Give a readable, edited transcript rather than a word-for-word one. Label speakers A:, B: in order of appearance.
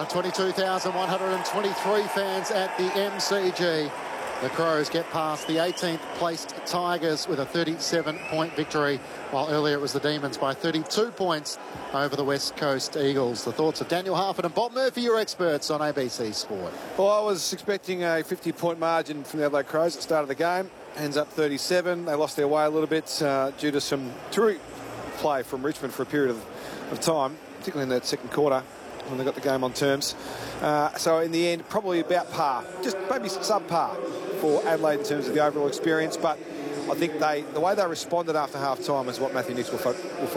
A: front of 22,123 fans at the MCG. The Crows get past the 18th placed Tigers with a 37-point victory, while earlier it was the Demons by 32 points over the West Coast Eagles. The thoughts of Daniel Harford and Bob Murphy, your experts on ABC Sport.
B: Well, I was expecting a 50-point margin from the Adelaide Crows at the start of the game. Ends up 37. They lost their way a little bit due to some terrific play from Richmond for a period of time, particularly in that second quarter when they got the game on terms. So in the end, probably about par, just maybe subpar for Adelaide in terms of the overall experience. But I think the way they responded after half-time is what Matthew Nicks will focus